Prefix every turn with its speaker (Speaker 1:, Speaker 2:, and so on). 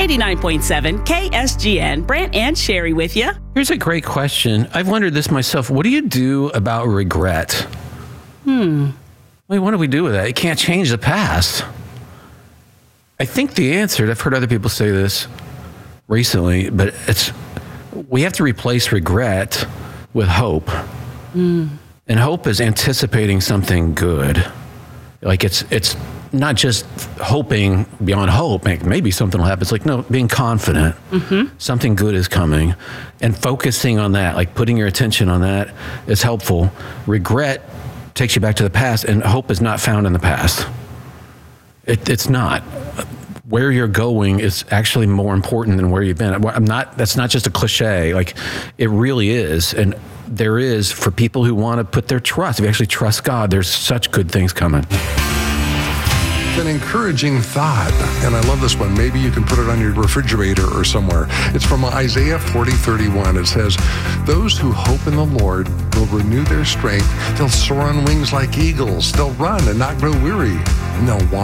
Speaker 1: 89.7 KSGN, Brant and Sherry with you.
Speaker 2: Here's a great question. I've wondered this myself. What do you do about regret? What do we do with that? You can't change the past. I think the answer, I've heard other people say this recently, but we have to replace regret with hope. And hope is anticipating something good. Like it's not just hoping beyond hope. Maybe something will happen. It's like, no, being confident. Something good is coming. And focusing on that, like putting your attention on that is helpful. Regret takes you back to the past, and hope is not found in the past. It's not. Where you're going is actually more important than where you've been. That's not just a cliche. Like, it really is. And there is, for people who want to put their trust, if you actually trust God, there's such good things coming.
Speaker 3: An encouraging thought, and I love this one. Maybe you can put it on your refrigerator or somewhere. It's from Isaiah 40:31. It says, "Those who hope in the Lord will renew their strength. They'll soar on wings like eagles. They'll run and not grow weary, and they'll walk